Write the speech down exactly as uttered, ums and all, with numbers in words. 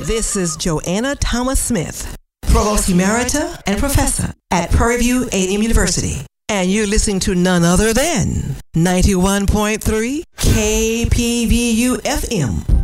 This is Joanna Thomas Smith, Provost Emerita and Professor at Prairie View A and M University. And you're listening to none other than ninety-one point three K P V U F M.